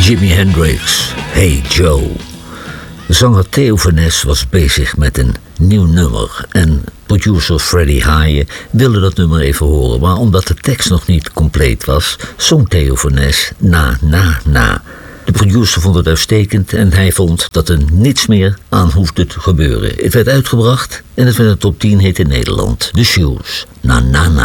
Jimi Hendrix, Hey Joe. Zanger Theo van Nes was bezig met een nieuw nummer en producer Freddie Haaien wilde dat nummer even horen, maar omdat de tekst nog niet compleet was, zong Theo van Nes na. De producer vond het uitstekend en hij vond dat er niets meer aan hoefde te gebeuren. Het werd uitgebracht en het werd een top 10 hit in Nederland. The Shoes, na.